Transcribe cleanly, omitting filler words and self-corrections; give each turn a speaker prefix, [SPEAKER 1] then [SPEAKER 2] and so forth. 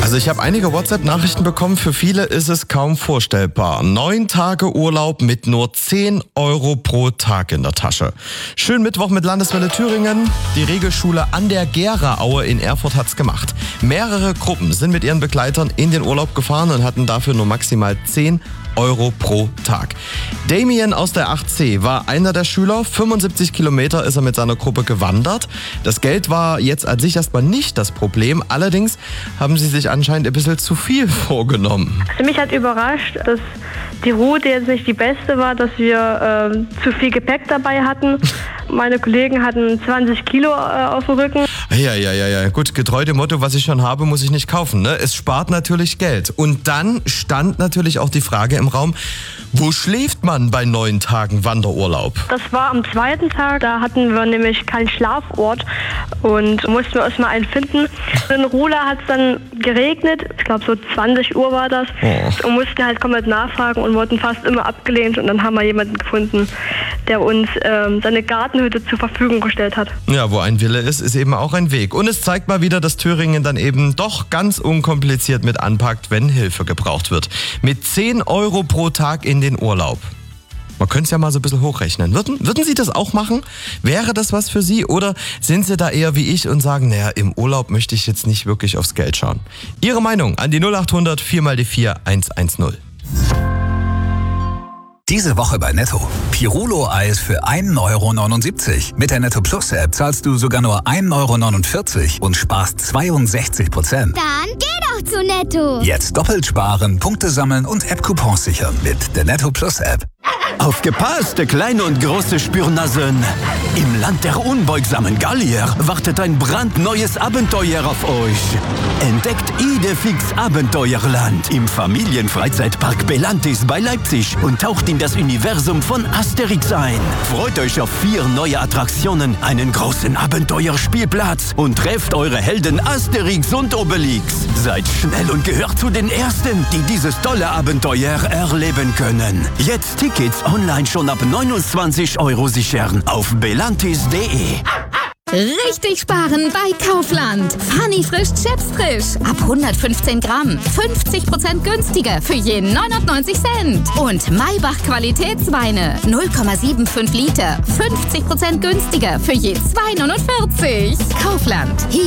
[SPEAKER 1] Also ich habe einige WhatsApp-Nachrichten bekommen. Für viele ist es kaum vorstellbar. 9 Tage Urlaub mit nur 10 Euro pro Tag in der Tasche. Schönen Mittwoch mit Landeswelle Thüringen. Die Regelschule an der Gera-Aue in Erfurt hat's gemacht. Mehrere Gruppen sind mit ihren Begleitern in den Urlaub gefahren und hatten dafür nur maximal 10 Euro pro Tag. Damien aus der 8C war einer der Schüler. 75 Kilometer ist er mit seiner Gruppe gewandert. Das Geld war jetzt an sich erstmal nicht das Problem. Allerdings haben sie sich anscheinend ein bisschen zu viel vorgenommen.
[SPEAKER 2] Also mich hat überrascht, dass die Route jetzt nicht die beste war, dass wir zu viel Gepäck dabei hatten. Meine Kollegen hatten 20 Kilo auf dem Rücken.
[SPEAKER 1] Ja. Gut, getreu dem Motto, was ich schon habe, muss ich nicht kaufen. Ne? Es spart natürlich Geld. Und dann stand natürlich auch die Frage im Raum, wo schläft man bei 9 Tagen Wanderurlaub?
[SPEAKER 2] Das war am 2. Tag, da hatten wir nämlich keinen Schlafort und mussten wir erstmal einen finden. In Rula hat es dann geregnet, ich glaube so 20 Uhr war das, und mussten halt komplett nachfragen und wurden fast immer abgelehnt. Und dann haben wir jemanden gefunden, der uns seine Gartenhütte zur Verfügung gestellt hat.
[SPEAKER 1] Ja, wo ein Wille ist eben auch ein Weg. Und es zeigt mal wieder, dass Thüringen dann eben doch ganz unkompliziert mit anpackt, wenn Hilfe gebraucht wird. Mit 10 Euro pro Tag in den Urlaub. Man könnte es ja mal so ein bisschen hochrechnen. Würden Sie das auch machen? Wäre das was für Sie? Oder sind Sie da eher wie ich und sagen, naja, im Urlaub möchte ich jetzt nicht wirklich aufs Geld schauen? Ihre Meinung an die 0800 4x4 110.
[SPEAKER 3] Diese Woche bei Netto. Pirulo-Eis für 1,79 €. Mit der Netto Plus App zahlst du sogar nur 1,49 € und sparst 62%.
[SPEAKER 4] Dann geh doch zu Netto.
[SPEAKER 3] Jetzt doppelt sparen, Punkte sammeln und App-Coupons sichern mit der Netto Plus App.
[SPEAKER 5] Aufgepasst, kleine und große Spürnasen! Im Land der unbeugsamen Gallier wartet ein brandneues Abenteuer auf euch. Entdeckt Idefix Abenteuerland im Familienfreizeitpark Belantis bei Leipzig und taucht in das Universum von Asterix ein. Freut euch auf 4 neue Attraktionen, einen großen Abenteuerspielplatz und trefft eure Helden Asterix und Obelix. Seid schnell und gehört zu den Ersten, die dieses tolle Abenteuer erleben können. Jetzt Tickets online schon ab 29 € sichern auf belantis.de.
[SPEAKER 6] Richtig sparen bei Kaufland. Funny frisch Chips frisch. Ab 115 Gramm. 50% günstiger für je 99 Cent. Und Maybach Qualitätsweine. 0,75 Liter. 50% günstiger für je 2,49. Kaufland.